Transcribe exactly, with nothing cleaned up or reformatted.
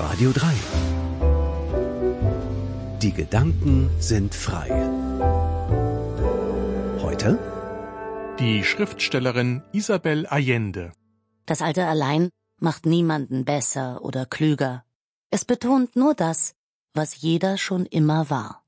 Radio drei. Die Gedanken sind frei. Heute die Schriftstellerin Isabel Allende. Das Alter allein macht niemanden besser oder klüger. Es betont nur das, was jeder schon immer war.